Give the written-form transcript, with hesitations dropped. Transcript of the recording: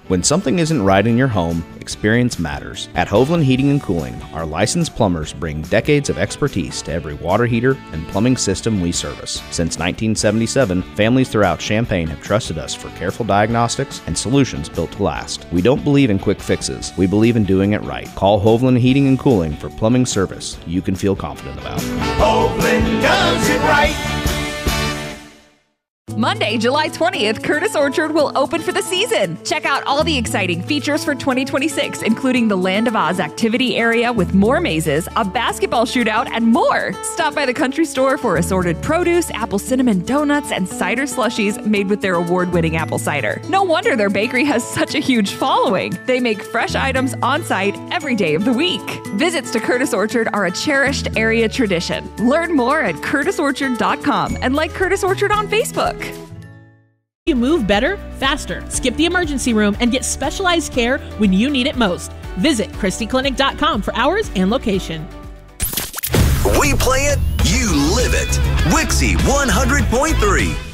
When something isn't right in your home, experience matters. At Hovland Heating and Cooling, our licensed plumbers bring decades of expertise to every water heater and plumbing system we service. Since 1977, families throughout Champaign have trusted us for careful diagnostics and solutions built to last. We don't believe in quick fixes. We believe in doing it right. Call Hovland Heating and Cooling for plumbing service you can feel confident about. Hovland does it right. Monday, July 20th, Curtis Orchard will open for the season. Check out all the exciting features for 2026, including the Land of Oz activity area with more mazes, a basketball shootout, and more. Stop by the country store for assorted produce, apple cinnamon donuts, and cider slushies made with their award-winning apple cider. No wonder their bakery has such a huge following. They make fresh items on site every day of the week. Visits to Curtis Orchard are a cherished area tradition. Learn more at curtisorchard.com and like Curtis Orchard on Facebook. You move better, faster. Skip the emergency room and get specialized care when you need it most. Visit ChristyClinic.com for hours and location. We play it, you live it. Wixie 100.3.